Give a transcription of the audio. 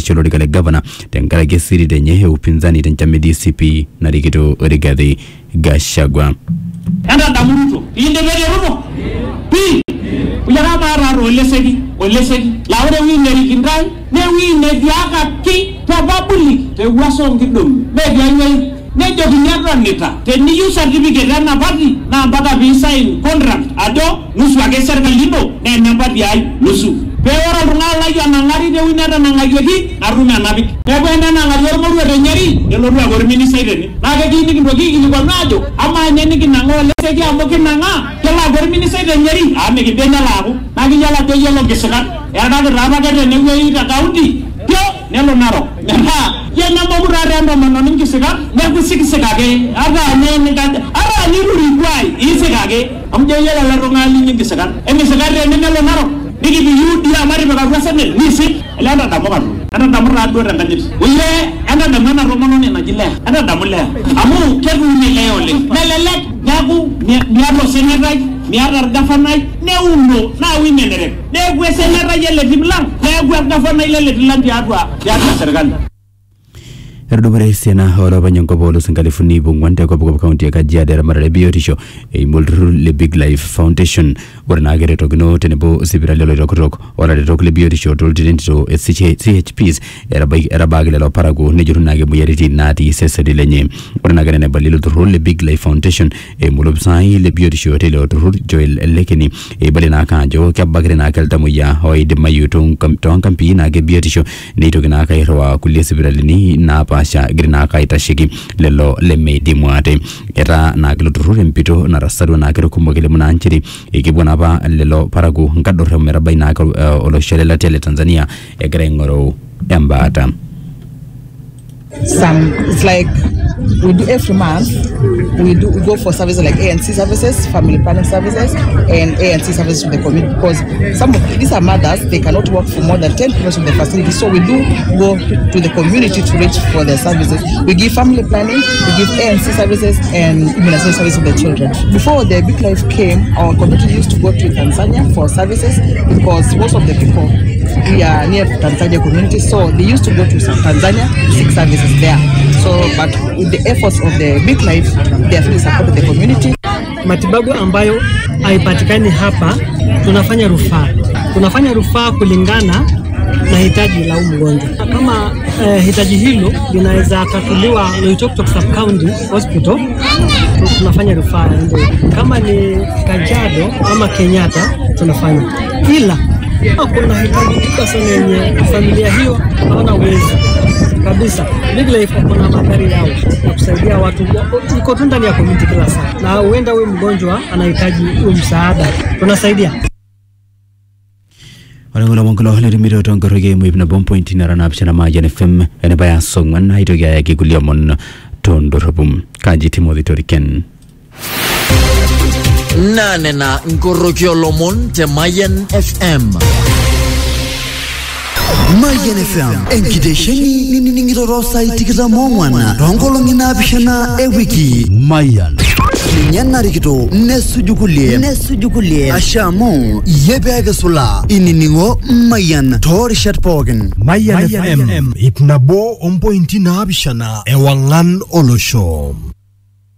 olorika le governor tenkaraki siri tenye upinzani tenchama DCP narikito Rigathi Gachagua. Anda damuruto indebele ruto pi uyaga mara olesegi laure wineri kindai ne wineri diaka ki probably te waso ngidum be gyanwe ne joginyata nita te new certificate na party na mpaka bi sign contract ado nusu ake serikali ndo ne namba diai nusu pewara rungala ya nangari de winata nangayeki aruna nabi pebenda nangari moru de nyeri eloru agor minister ni naga gini kindogi gini kwa najo ama nyeni kinango lesegi amoke nanga kala agor minister de nyeri ame kidenya lagu nagi yala to yelo gesekat era de raba de ne wi ta county yo nelo naro ha ye na mo burare ndo mono ningi sega ne kusikisega ge aga ne ara ni ruri kwai isegage amje yela la rongali ningi sega emi sega de nelo naro nigi bi yudi amari ba rasane nisi elanda damokan ana damura do ranganyit uye ana damana romano ne najile ana damule amu kebu ni leole melele yagu niado senerai niado gafanai ne uno na winenere ne gwesenera yele diblang ne gwe gafanai lele dilang diadwa serikali. Erdubare sena hora banyongo bolu sangalifuni bungwante kwa county ya Kajiado ya Marale Biotisho multiru le Big Life Foundation wana agere togno tenebo sibira lelo rokrok ora le rokle Biotisho toltidento CHPs era bagile lo parago nejuru nage muyeriti nati sesedi lenye wana agere ne balilo turu le Big Life Foundation mulubsai le Biotisho telo turu Joel Lekeni balina kanjo kya bagre na kelta muya hoide mayutung kampi nage Biotisho neto gina kairwa kulia sibira leni na Asha grina kaita shiki lelo leme dimwate era nagelo turure mpito na rasado nagero kumogele munanchiri ikibwana ba lelo paragu nkadore merabai na oloshelela tele Tanzania egrengoro embata. It's like we do every month. We go for services like ANC services, family planning services, and ANC services to the community, because some of these are mothers, they cannot work for more than 10 people in the facility. So we do go to the community to reach for the services. We give family planning, we give ANC services and immunization services to the children. Before the Big Life came, our community used to go to Tanzania for services, because most of the people we are near Tanzania community, so they used to go to Tanzania to seek services there. So, but with the efforts of the Big Life, they have really supported the community. Matibabu ambayo haipatikani hapa, tunafanya rufaa kulingana na hitaji la mgonjwa. Kama hitaji hilo linaweza tatuliwa Loitoktok Sub County Hospital, tunafanya rufaa. Kama ni Kajiado ama Kenyatta, tunafanya. Ila kuna hitaji kubwa sana yenye familia hiyo hawana uwezo kabisa. Big Life kuna magari yao ya kusaidia watu, iko tu ndani ya community kila saa, na huenda wewe mgonjwa anahitaji msaada, tunasaidia. Wala mongolo hale miro tongoroge muibna bompoint na rana apshana majan FM ene baya songman haitoga ya kikuliamon tondorobum kaji Timothy Toriken nane na ngorokyo lomon te Mayan FM. Mayan FM enkidesheni nini rosa itikita mongwana rongolo ngina bishana ewiki Mayan nyana rikito nesujukulie ashamo yebega sula ininingo Mayan tor shatpogen Mayan FM ipnabo 1.9 bishana ewangan olosho.